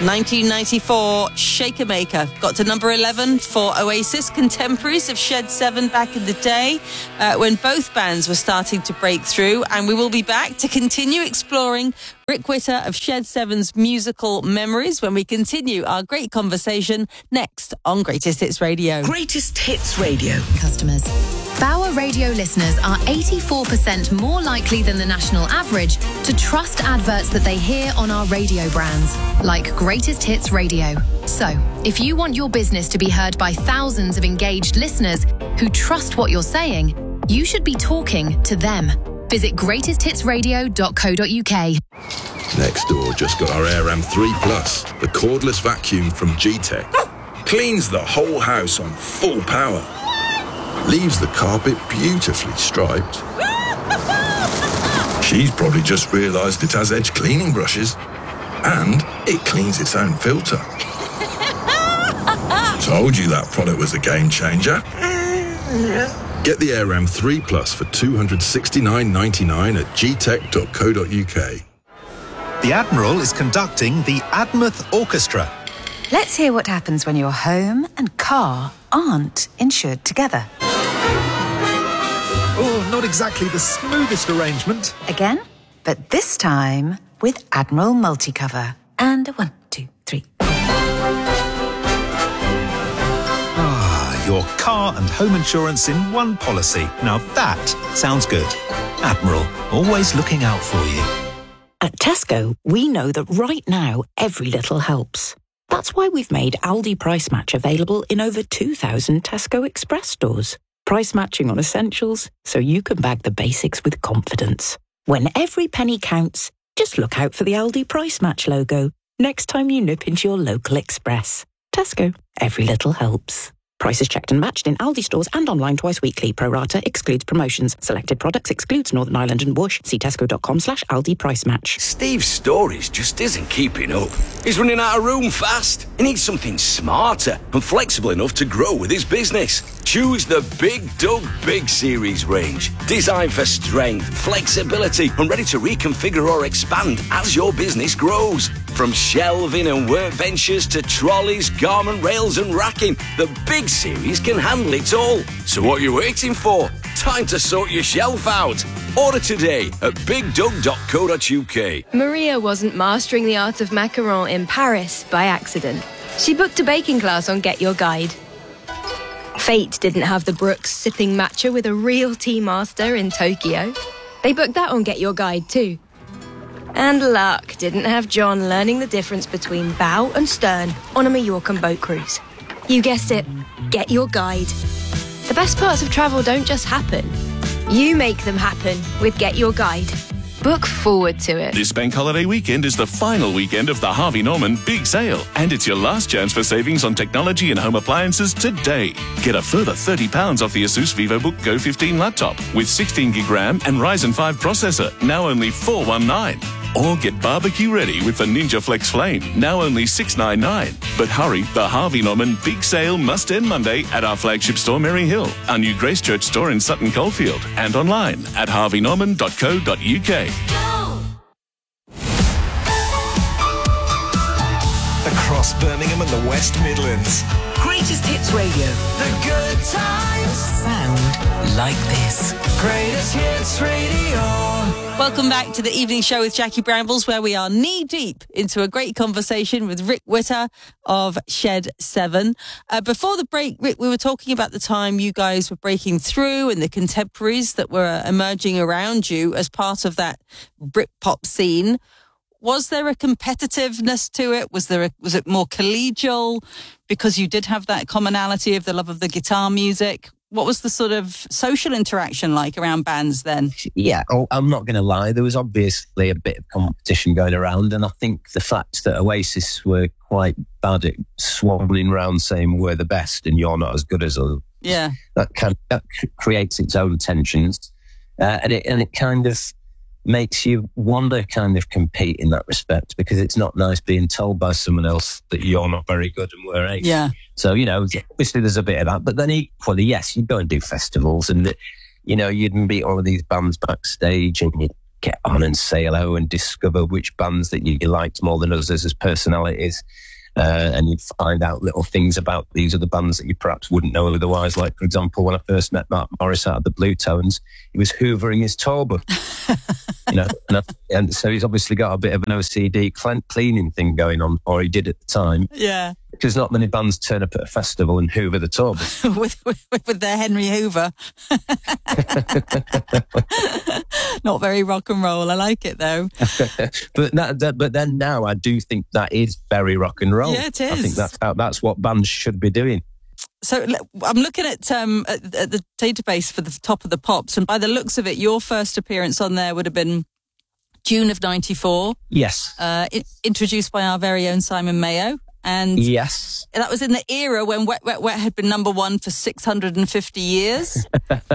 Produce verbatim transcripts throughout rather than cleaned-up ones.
nineteen ninety-four, Shaker Maker got to number eleven for Oasis, contemporaries of Shed seven back in the day, uh, when both bands were starting to break through. And we will be back to continue exploring Rick Witter of Shed seven's musical memories when we continue our great conversation next on Greatest Hits Radio. Greatest Hits Radio. Customers. Bauer radio listeners are eighty-four percent more likely than the national average to trust adverts that they hear on our radio brands, like Greatest Hits Radio. So, if you want your business to be heard by thousands of engaged listeners who trust what you're saying, you should be talking to them. Visit greatest hits radio dot co dot uk. Nextdoor just got our Air M three Plus, the cordless vacuum from G-Tech. Cleans the whole house on full power. Leaves the carpet beautifully striped. She's probably just realised it has edge cleaning brushes. And it cleans its own filter. Told you that product was a game changer. Get the Air M three Plus for two hundred sixty-nine pounds ninety-nine at g tech dot co dot uk. The Admiral is conducting the Admouth Orchestra. Let's hear what happens when your home and car aren't insured together. Oh, not exactly the smoothest arrangement. Again, but this time with Admiral Multicover. And a one, two, three. Ah, your car and home insurance in one policy. Now that sounds good. Admiral, always looking out for you. At Tesco, we know that right now, every little helps. That's why we've made Aldi Price Match available in over two thousand Tesco Express stores. Price matching on essentials, so you can bag the basics with confidence. When every penny counts, just look out for the Aldi Price Match logo next time you nip into your local Express. Tesco, every little helps. Prices checked and matched in Aldi stores and online twice weekly. Pro rata excludes promotions. Selected products excludes Northern Ireland and Bush. See tesco.com slash Aldi Price Match. Steve's storage just isn't keeping up. He's running out of room fast. He needs something smarter and flexible enough to grow with his business. Choose the Big Doug Big Series range. Designed for strength, flexibility and ready to reconfigure or expand as your business grows. From shelving and workbenches to trolleys, garment rails and racking, the Big Series can handle it all. So what are you waiting for? Time to sort your shelf out. Order today at big doug dot co dot uk. Maria wasn't mastering the art of macaron in Paris by accident. She booked a baking class on Get Your Guide. Fate didn't have the Brooks sipping matcha with a real tea master in Tokyo. They booked that on Get Your Guide too. And luck didn't have John learning the difference between bow and stern on a Mallorcan boat cruise. You guessed it, Get Your Guide. The best parts of travel don't just happen. You make them happen with Get Your Guide. Book forward to it. This bank holiday weekend is the final weekend of the Harvey Norman Big Sale, and it's your last chance for savings on technology and home appliances today. Get a further thirty pounds off the Asus VivoBook Go fifteen laptop with sixteen gig RAM and Ryzen five processor, now only four hundred nineteen. Or get barbecue ready with the Ninja Flex Flame, now only six hundred ninety-nine. But hurry, the Harvey Norman Big Sale must end Monday at our flagship store, Merry Hill, our new Grace Church store in Sutton Coldfield, and online at harvey norman dot co dot uk. Across Birmingham and the West Midlands. Greatest Hits Radio. The good times Sound like this. Greatest Hits Radio. Welcome back to the evening show with Jackie Brambles, where we are knee-deep into a great conversation with Rick Witter of Shed seven. Uh, before the break, Rick, we were talking about the time you guys were breaking through and the contemporaries that were emerging around you as part of that Britpop scene. Was there a competitiveness to it? Was there a, was it more collegial because you did have that commonality of the love of the guitar music? What was the sort of social interaction like around bands then? Yeah, oh, I'm not going to lie. There was obviously a bit of competition going around, and I think the fact that Oasis were quite bad at swabbling around saying we're the best and you're not as good as us. Yeah, that kind that creates its own tensions, uh, and it and it kind of makes you want to kind of compete in that respect, because it's not nice being told by someone else that you're not very good and we're ace. Yeah. So, you know, obviously there's a bit of that, but then equally, yes, you go and do festivals and, you know, you'd meet all of these bands backstage and you'd get on and say hello and discover which bands that you, you liked more than others as personalities. Uh, and you'd find out little things about these other bands that you perhaps wouldn't know otherwise. Like, for example, when I first met Mark Morris out of the Blue Tones, he was hoovering his tour bus. you know, and, I, and so he's obviously got a bit of an O C D cleaning thing going on, or he did at the time. Yeah. Because not many bands turn up at a festival and hoover the tour bus. with, with, with their Henry Hoover. Not very rock and roll. I like it, though. but that, that, but then now I do think that is very rock and roll. Yeah, it is. I think that's how, that's what bands should be doing. So I'm looking at, um, at, at the database for the Top of the Pops, and by the looks of it, your first appearance on there would have been June of ninety-four. Yes. Uh, it, introduced by our very own Simon Mayo. And yes, that was in the era when Wet, Wet, Wet had been number one for six hundred fifty years.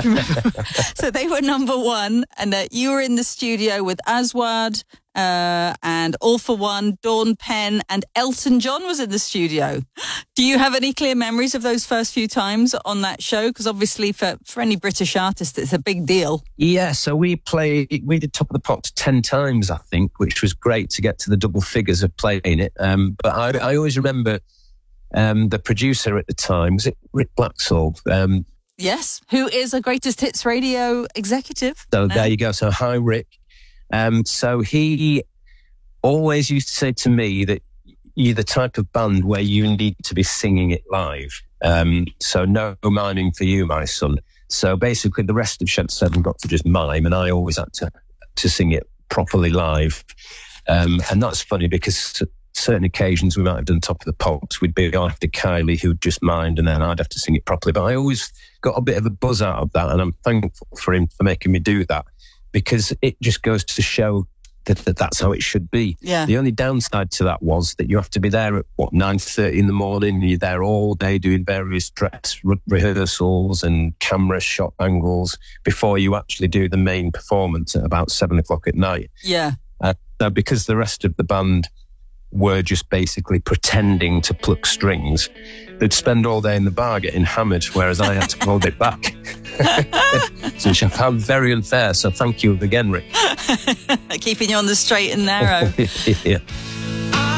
So they were number one, and uh, you were in the studio with Aswad uh, and All For One, Dawn Penn, and Elton John was in the studio. Do you have any clear memories of those first few times on that show? Because obviously for, for any British artist, it's a big deal. Yeah, so we played, we did Top of the Pops ten times, I think, which was great to get to the double figures of playing it. Um, but I, I always remember um, the producer at the time, was it Rick Blacksall? Um, yes, who is a Greatest Hits Radio executive. So now. There you go. So hi, Rick. Um, so he always used to say to me that you're the type of band where you need to be singing it live. Um, so no miming for you, my son. So basically the rest of Shed seven got to just mime, and I always had to, to sing it properly live. Um, and that's funny because certain occasions we might have done Top of the Pops. We'd be after Kylie, who'd just mimed, and then I'd have to sing it properly. But I always got a bit of a buzz out of that, and I'm thankful for him for making me do that, because it just goes to show that, that that's how it should be. Yeah. The only downside to that was that you have to be there at, what, nine thirty in the morning, and you're there all day doing various dress re- rehearsals and camera shot angles before you actually do the main performance at about seven o'clock at night. Yeah. Uh, so because the rest of the band were just basically pretending to pluck strings, they'd spend all day in the bar getting hammered, whereas I had to hold it back. So which I found very unfair, so thank you again, Rick. Keeping you on the straight and narrow. Yeah.